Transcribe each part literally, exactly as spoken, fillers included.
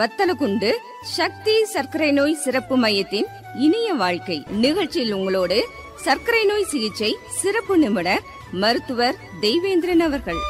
வத்தலகுண்டு சக்தி சர்க்கரை நோய் சிறப்பு மையத்தின் இனிய வாழ்க்கை நிகழ்ச்சியில் உங்களோடு சர்க்கரை நோய் சிகிச்சை சிறப்பு நிபுணர் மருத்துவர் தெய்வேந்திரன் அவர்கள்.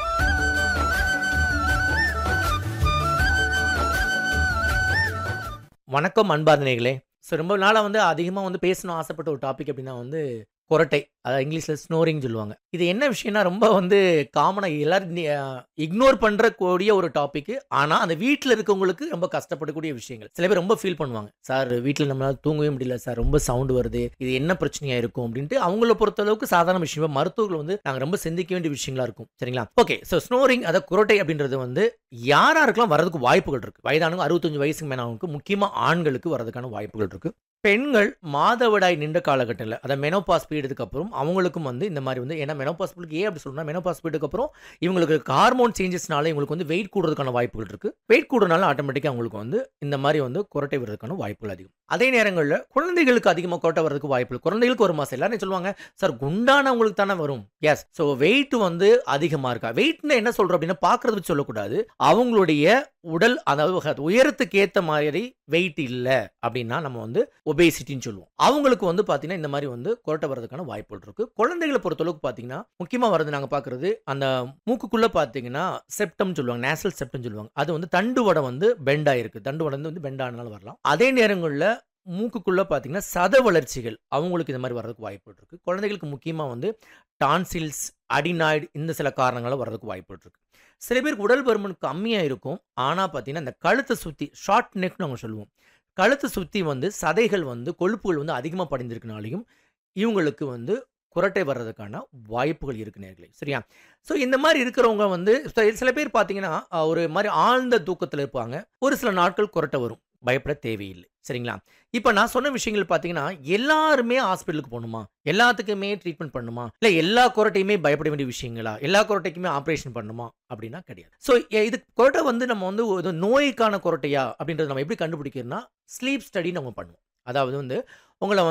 வணக்கம் அன்பார்ந்தனர்களே. ஸோ ரொம்ப நாளாக வந்து அதிகமாக வந்து பேசணும் ஆசைப்பட்ட ஒரு டாபிக் அப்படின்னா வந்து கொரட்டை, அதாவது இங்கிலீஷில் ஸ்னோரிங் சொல்லுவாங்க. இது என்ன விஷயம்னா ரொம்ப வந்து காமனாக எல்லாரும் இக்னோர் பண்ணுற கூடிய ஒரு டாபிக். ஆனால் அந்த வீட்டில் இருக்கவங்களுக்கு ரொம்ப கஷ்டப்படக்கூடிய விஷயங்கள். சில பேர் ரொம்ப ஃபீல் பண்ணுவாங்க, சார் வீட்டில் நம்மளால் தூங்கவே முடியல சார், ரொம்ப சவுண்டு வருது, இது என்ன பிரச்சனையாக இருக்கும் அப்படின்ட்டு. அவங்கள பொறுத்தளவுக்கு சாதாரண விஷயம், மருத்துவர்கள் வந்து நாங்கள் ரொம்ப சிந்திக்க வேண்டிய விஷயங்களா இருக்கும். சரிங்களா? ஓகே. ஸோ ஸ்னோரிங், அதாவது குரட்டை அப்படின்றது வந்து யாராருக்கெல்லாம் வரதுக்கு வாய்ப்புகள் இருக்குது. வயதானவங்க, அறுபத்தஞ்சு வயசுக்கு மேனவங்களுக்கு, முக்கியமாக ஆண்களுக்கு வரதுக்கான வாய்ப்புகள் இருக்குது. பெண்கள் மாதவிடாய் நின்ற காலகட்டத்தில், அதை மெனோபாஸ் பீரியடுக்கு அப்புறம் அவங்களுக்கும் வந்து இந்த மாதிரி வந்து, ஏன்னா மெனோபாஸ் பீரியட் ஏன் அப்படி சொல்லணும்னா, மெனோபாஸ் பீரியடுக்கு அப்புறம் இவங்களுக்கு ஹார்மோன் சேஞ்சஸ்னால இவங்களுக்கு வந்து வெயிட் கூடுறதுக்கான வாய்ப்புகள் இருக்குது. வெயிட் கூடுறதுனால ஆட்டோமேட்டிக்காக அவங்களுக்கு வந்து இந்த மாதிரி வந்து குரட்டை வர்றதுக்கான வாய்ப்புகள் அதிகம். அதே நேரங்களில் குழந்தைகளுக்கு அதிகமாக குரட்டை வர்றதுக்கு வாய்ப்புகள். குழந்தைகளுக்கு ஒரு மாதம் எல்லாரும் சொல்லுவாங்க, சார் குண்டானவங்களுக்கு தானே வரும். எஸ். ஸோ வெயிட் வந்து அதிகமாக இருக்கா. வெயிட்னு என்ன சொல்கிறோம் அப்படின்னா, பார்க்கறது வச்சு சொல்லக்கூடாது. அவங்களுடைய உடல், அதாவது உயரத்துக்கு ஏற்ற மாதிரி வெயிட் இல்லை அப்படின்னா நம்ம வந்து ஒபேசிட்டின்னு சொல்லுவோம். அவங்களுக்கு வந்து பார்த்தீங்கன்னா இந்த மாதிரி வந்து குரட்டை வர்றதுக்கான வாய்ப்புகள் இருக்குது. குழந்தைகளை பொறுத்தளவுக்கு பார்த்தீங்கன்னா முக்கியமாக வருது நாங்கள் பார்க்குறது, அந்த மூக்குக்குள்ளே பார்த்தீங்கன்னா செப்டம் சொல்லுவாங்க, நேசல் செப்டம் சொல்லுவாங்க. அது வந்து தண்டு வடை வந்து பெண்ட் ஆயிருக்கு. தண்டு வடை வந்து பெண்ட் ஆனாலும் வரலாம். அதே நேரங்களில் மூக்குக்குள்ளே பார்த்தீங்கன்னா சத வளர்ச்சிகள், அவங்களுக்கு இந்த மாதிரி வர்றதுக்கு வாய்ப்புகள் இருக்குது. குழந்தைகளுக்கு முக்கியமாக வந்து டான்சில்ஸ், அடினாய்டு, இந்த சில காரணங்களால் வர்றதுக்கு வாய்ப்புகள் இருக்குது. சில பேருக்கு உடல் பருமன் கம்மியாக இருக்கும். ஆனால் பார்த்தீங்கன்னா இந்த கழுத்தை சுற்றி, ஷார்ட் நெக்னு அவங்க சொல்லுவோம், கழுத்தை சுற்றி வந்து சதைகள் வந்து கொழுப்புகள் வந்து அதிகமாக படிந்திருக்கனாலையும் இவங்களுக்கு வந்து குரட்டை வர்றதுக்கான வாய்ப்புகள் இருக்கு நேர்களே. சரியா? ஸோ இந்த மாதிரி இருக்கிறவங்க வந்து சில பேர் பார்த்தீங்கன்னா ஒரு மாதிரி ஆழ்ந்த தூக்கத்தில் இருப்பாங்க. ஒரு சில நாட்கள் குரட்டை வரும், பயப்பட தேவையில்லை. சரிங்களா? இப்போ நான் சொன்ன விஷயங்கள் பார்த்தீங்கன்னா எல்லாருமே ஹாஸ்பிட்டலுக்கு போகணுமா, எல்லாத்துக்குமே ட்ரீட்மெண்ட் பண்ணணுமா, இல்லை எல்லா குரட்டையுமே பயப்பட வேண்டிய விஷயங்களா, எல்லா குரட்டைக்குமே ஆப்ரேஷன் பண்ணணுமா அப்படின்னா கிடையாது. ஸோ இது குரட்டை வந்து நம்ம வந்து ஒரு நோய்க்கான குரட்டையா அப்படின்றது நம்ம எப்படி கண்டுபிடிக்கிறோம்னா, ஸ்லீப் ஸ்டடின்னு நம்ம பண்ணுவோம். அதாவது வந்து உங்களை